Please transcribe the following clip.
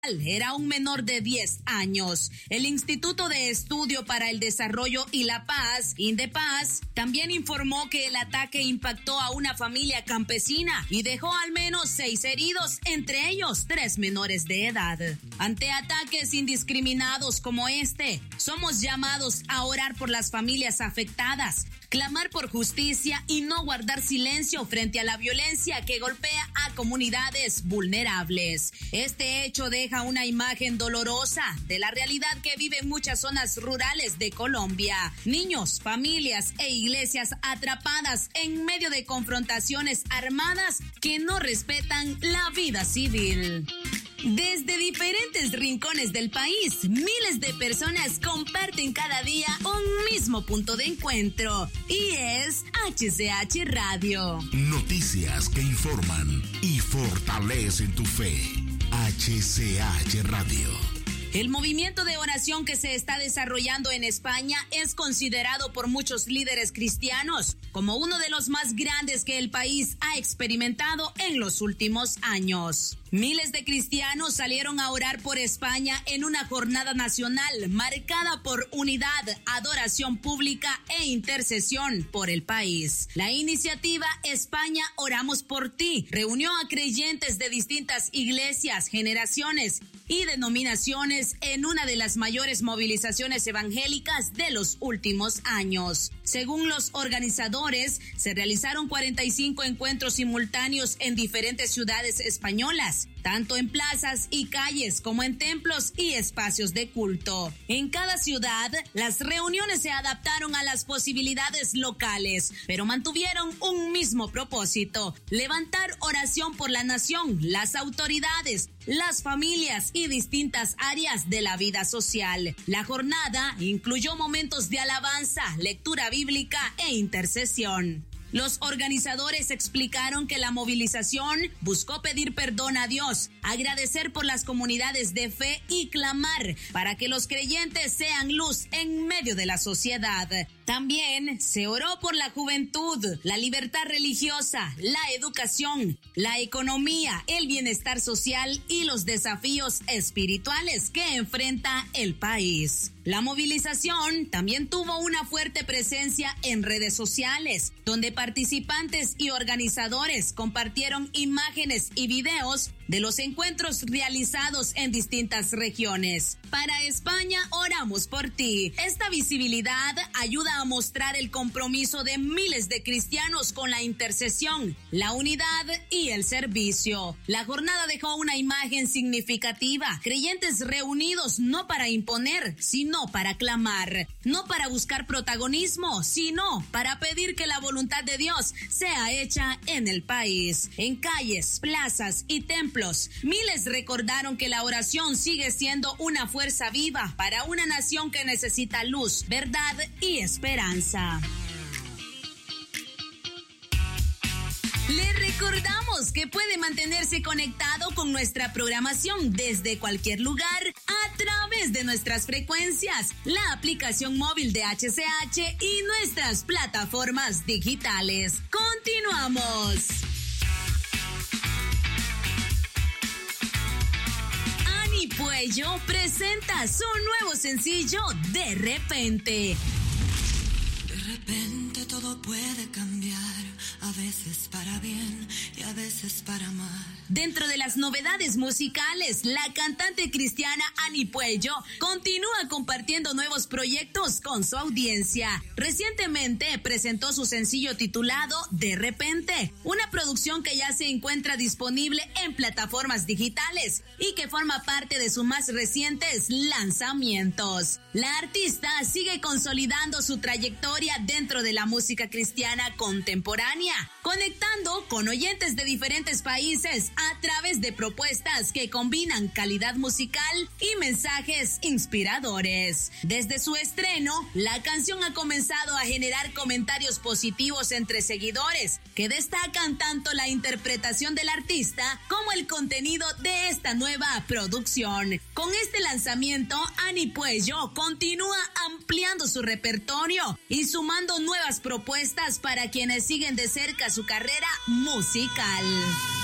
era un menor de 10 años. El Instituto de Estudio para el Desarrollo y la Paz, INDEPAZ, también informó que el ataque impactó a una familia campesina y dejó al menos 6 heridos, entre ellos 3 menores de edad. Ante ataques indiscriminados como este, somos llamados a orar por las familias afectadas, clamar por justicia y no guardar silencio frente a la violencia que golpea a comunidades vulnerables. Este hecho deja una imagen dolorosa de la realidad que viven muchas zonas rurales de Colombia. Niños, familias e iglesias atrapadas en medio de confrontaciones armadas que no respetan la vida civil. Desde diferentes rincones del país, miles de personas comparten cada día un mismo punto de encuentro y es HCH Radio. Noticias que informan y fortalecen tu fe. HCH Radio. El movimiento de oración que se está desarrollando en España es considerado por muchos líderes cristianos como uno de los más grandes que el país ha experimentado en los últimos años. Miles de cristianos salieron a orar por España en una jornada nacional marcada por unidad, adoración pública e intercesión por el país. La iniciativa España Oramos por Ti reunió a creyentes de distintas iglesias, generaciones y denominaciones en una de las mayores movilizaciones evangélicas de los últimos años. Según los organizadores, se realizaron 45 encuentros simultáneos en diferentes ciudades españolas, tanto en plazas y calles como en templos y espacios de culto. En cada ciudad, las reuniones se adaptaron a las posibilidades locales, pero mantuvieron un mismo propósito: levantar oración por la nación, las autoridades, las familias y distintas áreas de la vida social. La jornada incluyó momentos de alabanza, lectura bíblica e intercesión. Los organizadores explicaron que la movilización buscó pedir perdón a Dios, agradecer por las comunidades de fe y clamar para que los creyentes sean luz en medio de la sociedad. También se oró por la juventud, la libertad religiosa, la educación, la economía, el bienestar social y los desafíos espirituales que enfrenta el país. La movilización también tuvo una fuerte presencia en redes sociales, donde participantes y organizadores compartieron imágenes y videos de los encuentros realizados en distintas regiones. Para España, oramos por ti. Esta visibilidad ayuda a mostrar el compromiso de miles de cristianos con la intercesión, la unidad y el servicio. La jornada dejó una imagen significativa: creyentes reunidos no para imponer, sino para clamar, no para buscar protagonismo, sino para pedir que la voluntad de Dios sea hecha en el país. En calles, plazas y templos, miles recordaron que la oración sigue siendo una fuerza viva para una nación que necesita luz, verdad y esperanza. Le recordamos que puede mantenerse conectado con nuestra programación desde cualquier lugar a través de nuestras frecuencias, la aplicación móvil de HCH y nuestras plataformas digitales. Continuamos. Ani Puello presenta su nuevo sencillo De Repente. De repente todo puede cambiar, a veces para bien y a veces para mal. Dentro de las novedades musicales, la cantante cristiana Ani Puello continúa compartiendo nuevos proyectos con su audiencia. Recientemente presentó su sencillo titulado De Repente, una producción que ya se encuentra disponible en plataformas digitales y que forma parte de sus más recientes lanzamientos. La artista sigue consolidando su trayectoria dentro de la música cristiana contemporánea, conectando con oyentes de diferentes países a través de propuestas que combinan calidad musical y mensajes inspiradores. Desde su estreno, la canción ha comenzado a generar comentarios positivos entre seguidores, que destacan tanto la interpretación del artista como el contenido de esta nueva producción. Con este lanzamiento, Ani Puello continúa ampliando su repertorio y sumando nuevas propuestas para quienes siguen de cerca su carrera musical.